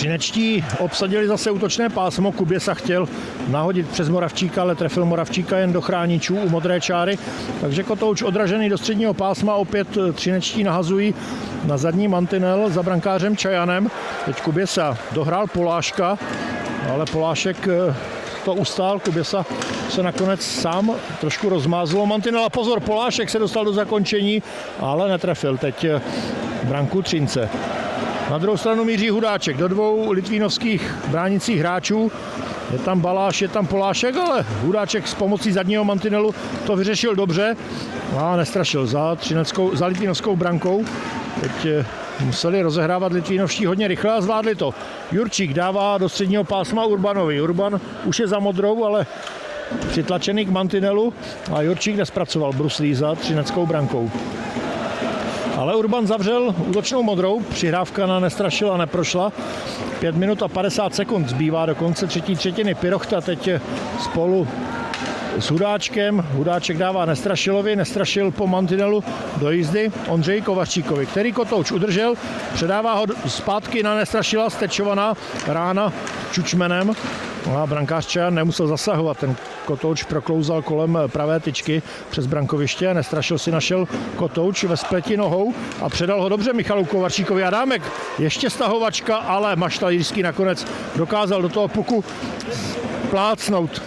Třinečtí obsadili zase útočné pásmo, Kuběsa chtěl nahodit přes Moravčíka, ale trefil Moravčíka jen do chráničů u modré čáry, takže Kotouč odražený do středního pásma, opět Třinečtí nahazují na zadní mantinel za brankářem Čajanem. Teď Kuběsa dohrál Poláška, ale Polášek to ustál, Kuběsa se nakonec sám trošku rozmázlo mantinel a pozor, Polášek se dostal do zakončení, ale netrefil teď branku Třince. Na druhou stranu míří Hudáček do dvou litvínovských bránících hráčů. Je tam Baláš, je tam Polášek, ale Hudáček s pomocí zadního mantinelu to vyřešil dobře a nestrašil za litvínovskou brankou. Teď museli rozehrávat litvínovští hodně rychle a zvládli to. Jurčík dává do středního pásma Urbanovi. Urban už je za modrou, ale přitlačený k mantinelu a Jurčík nespracoval bruslí za třineckou brankou. Ale Urban zavřel útočnou modrou, přihrávka na Nestrašila neprošla. 5 minut a 50 sekund zbývá do konce třetí třetiny. Pirochta teď spolu s Hudáčkem. Hudáček dává Nestrašilovi, Nestrašil po mantinelu do jízdy Ondřeji Kovaříkovi, který Kotouč udržel, předává ho zpátky na Nestrašila, stečovaná rána Čučmenem. A brankář Čajan nemusel zasahovat, ten Kotouč proklouzal kolem pravé tyčky přes brankoviště a Nestrašil si našel Kotouč ve spleti nohou a předal ho dobře Michalu Kovaříkovi. Adámek, ještě stahovačka, ale Maštal Jiřský nakonec dokázal do toho puku plácnout.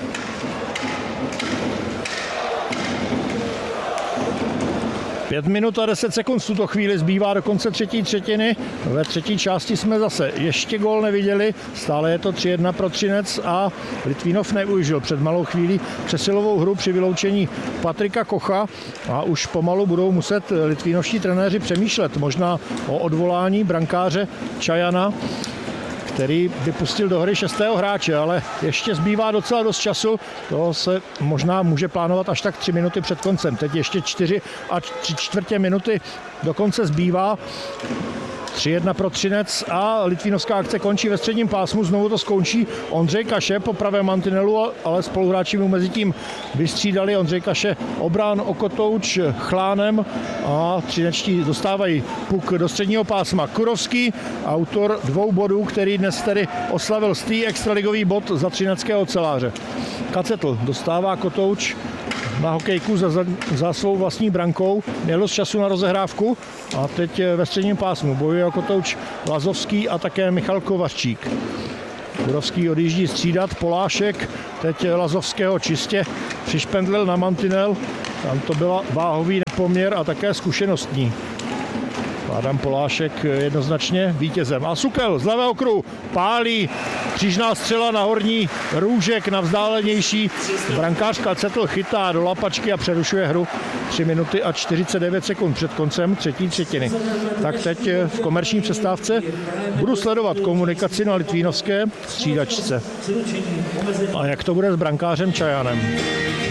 Pět minut a 10 sekund v tuto chvíli zbývá do konce třetí třetiny. Ve třetí části jsme zase ještě gól neviděli. Stále je to 3-1 pro Třinec a Litvínov neužil před malou chvílí přesilovou hru při vyloučení Patrika Kocha a už pomalu budou muset litvínovští trenéři přemýšlet možná o odvolání brankáře Čajana, který vypustil do hry 6. hráče, ale ještě zbývá docela dost času. To se možná může plánovat až tak 3 minuty před koncem. Teď ještě 4 a 3/4 minuty do konce zbývá. 3-1 pro Třinec a litvínovská akce končí ve středním pásmu. Znovu to skončí Ondřej Kaše po pravém mantinelu, ale spoluhráči mu mezi tím vystřídali. Ondřej Kaše obrán o Kotouč Chlánem a třinečtí dostávají puk do středního pásma. Kurovský, autor 2 bodů, který dnes tedy oslavil stý extraligový bod za třineckého oceláře. Kacetl dostává Kotouč na hokejku za svou vlastní brankou. Měl dost času na rozehrávku a teď ve středním pásmu bojuje o Kotouč Lazovský a také Michal Kovařík. Kurovský odjíždí střídat, Polášek teď Lazovského čistě přišpendlil na mantinel. Tam to byl váhový nepoměr a také zkušenostní. Adam Polášek jednoznačně vítězem. A Sukel z levého kruhu pálí, křížná střela na horní růžek na vzdálenější. Brankář Kacetl chytá do lapačky a přerušuje hru 3 minuty a 49 sekund před koncem třetí třetiny. Tak teď v komerční přestávce budu sledovat komunikaci na litvínovské střídačce. A jak to bude s brankářem Čajanem.